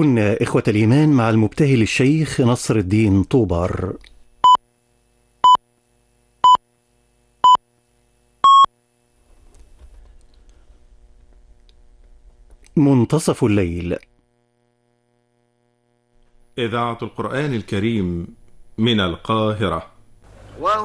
كنا إخوة الإيمان مع المبتهل الشيخ نصر الدين طوبار. منتصف الليل. إذاعة القرآن الكريم من القاهرة.